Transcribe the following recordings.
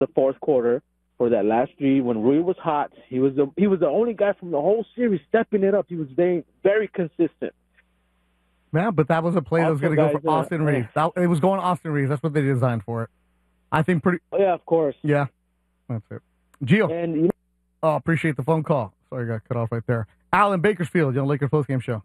the fourth quarter for that last three when Rui was hot. He was the only guy from the whole series stepping it up. He was very, very consistent. Yeah, but that was a play that was going to go for Austin Reeves. It was going to Austin Reeves. That's what they designed for it. I think pretty. Oh, yeah, of course. Yeah, that's it. Gio. And appreciate the phone call. Sorry, I got cut off right there. Al in Bakersfield, on Lakers postgame show.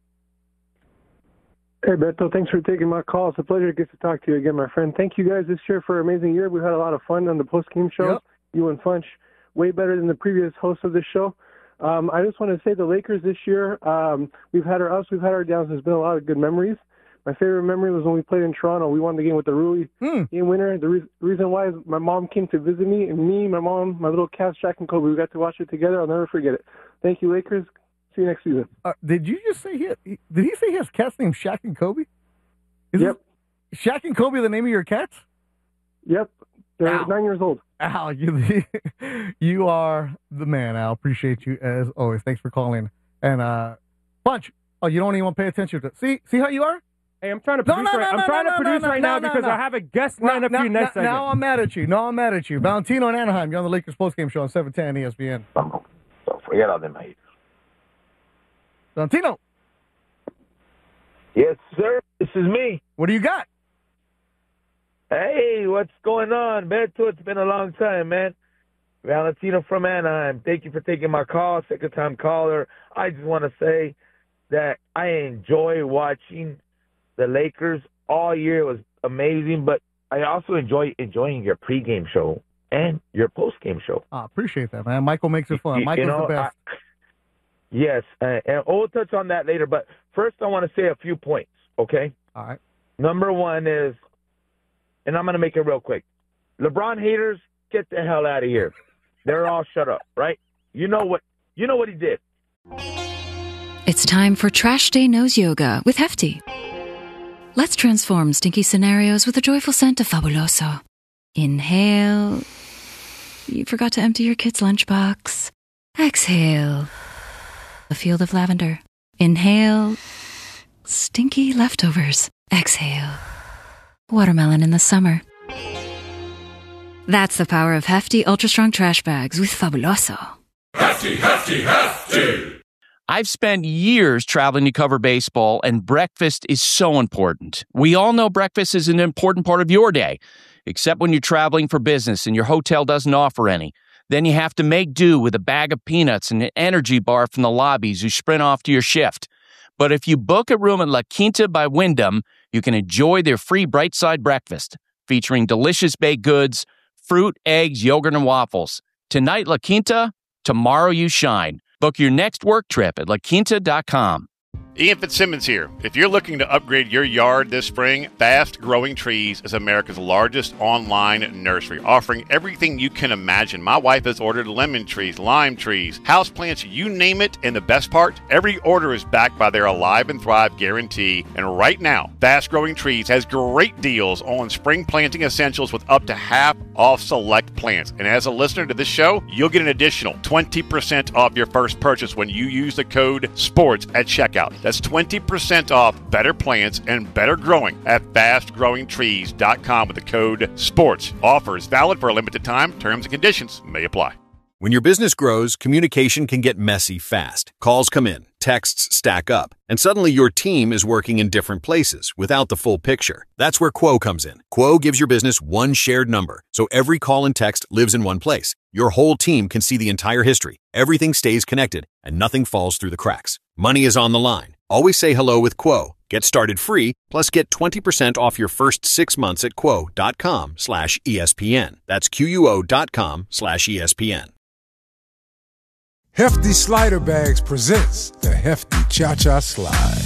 Hey, Beto, thanks for taking my call. It's a pleasure to get to talk to you again, my friend. Thank you guys this year for an amazing year. We've had a lot of fun on the post-game show. Yep. You and Funch, way better than the previous host of this show. I just want to say the Lakers this year, we've had our ups, we've had our downs. There's been a lot of good memories. My favorite memory was when we played in Toronto. We won the game with the Rui game winner. The reason why is my mom came to visit me, and me, my mom, my little cats, Shaq and Kobe, we got to watch it together. I'll never forget it. Thank you, Lakers. See you next season. Did you just say did he say he has cats named Shaq and Kobe? Yep. Shaq and Kobe the name of your cats? Yep. They're 9 years old. Al, you are the man, Al. Appreciate you as always. Thanks for calling. And Bunch, you don't even want to pay attention to it. See how you are? Hey, I'm trying to produce right now because I have a guest lined up for you next segment. Now I'm mad at you. Valentino in Anaheim, you're on the Lakers postgame show on 710 ESPN. Don't forget all them haters. Valentino. Yes, sir. This is me. What do you got? Hey, what's going on, Beto? It's been a long time, man. Valentino from Anaheim. Thank you for taking my call, second-time caller. I just want to say that I enjoy watching the Lakers all year. It was amazing, but I also enjoying your pregame show and your postgame show. I appreciate that, man. Michael makes it fun. Michael's the best. Yes, and we'll touch on that later, but first I want to say a few points, okay? All right. Number one is, and I'm going to make it real quick, LeBron haters, get the hell out of here. They're all shut up, right? You know what he did. It's time for Trash Day Nose Yoga with Hefty. Let's transform stinky scenarios with the joyful scent of Fabuloso. Inhale. You forgot to empty your kid's lunchbox. Exhale. A field of lavender. Inhale. Stinky leftovers. Exhale. Watermelon in the summer. That's the power of Hefty Ultra Strong Trash Bags with Fabuloso. Hefty, Hefty, Hefty! I've spent years traveling to cover baseball, and breakfast is so important. We all know breakfast is an important part of your day, except when you're traveling for business and your hotel doesn't offer any. Then you have to make do with a bag of peanuts and an energy bar from the lobbies you sprint off to your shift. But if you book a room at La Quinta by Wyndham, you can enjoy their free Bright Side breakfast, featuring delicious baked goods, fruit, eggs, yogurt, and waffles. Tonight, La Quinta, tomorrow you shine. Book your next work trip at laquinta.com. Ian Fitzsimmons here. If you're looking to upgrade your yard this spring, Fast Growing Trees is America's largest online nursery, offering everything you can imagine. My wife has ordered lemon trees, lime trees, houseplants, you name it. And the best part, every order is backed by their Alive and Thrive guarantee. And right now, Fast Growing Trees has great deals on spring planting essentials with up to half off select plants. And as a listener to this show, you'll get an additional 20% off your first purchase when you use the code SPORTS at checkout. That's 20% off better plants and better growing at fastgrowingtrees.com with the code SPORTS. Offers valid for a limited time. Terms and conditions may apply. When your business grows, communication can get messy fast. Calls come in, texts stack up, and suddenly your team is working in different places without the full picture. That's where Quo comes in. Quo gives your business one shared number, so every call and text lives in one place. Your whole team can see the entire history. Everything stays connected, and nothing falls through the cracks. Money is on the line. Always say hello with Quo. Get started free, plus get 20% off your first 6 months at quo.com/ESPN. That's QUO.com/ESPN. Hefty Slider Bags presents the Hefty Cha-Cha Slide.